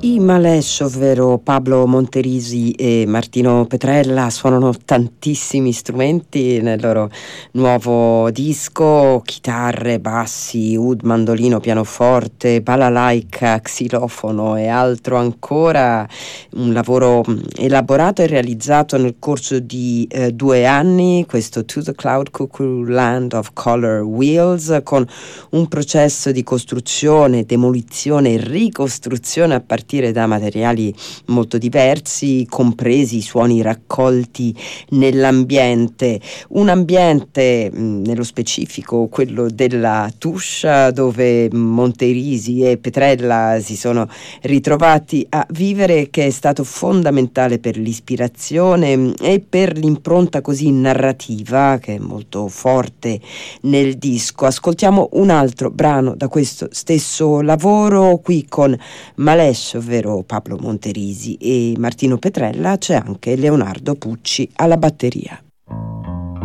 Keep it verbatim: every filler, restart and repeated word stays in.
I Malesh, ovvero Pablo Monterisi e Martino Petrella, suonano tantissimi strumenti nel loro nuovo disco: chitarre, bassi, oud, mandolino, pianoforte, balalaica, xilofono e altro ancora. Un lavoro elaborato e realizzato nel corso di eh, due anni, questo To the Cloud Cuckoo Land of Color Wheels, con un processo di costruzione, demolizione e ricostruzione a partire da materiali molto diversi, compresi i suoni raccolti nell'ambiente. Un ambiente, mh, nello specifico quello della Tuscia, dove Monterisi e Petrella si sono ritrovati a vivere, che è stato fondamentale per l'ispirazione e per l'impronta così narrativa che è molto forte nel disco. Ascoltiamo un altro brano da questo stesso lavoro, qui con Malesh, ovvero Pablo Monterisi e Martino Petrella. C'è anche Leonardo Pucci alla batteria.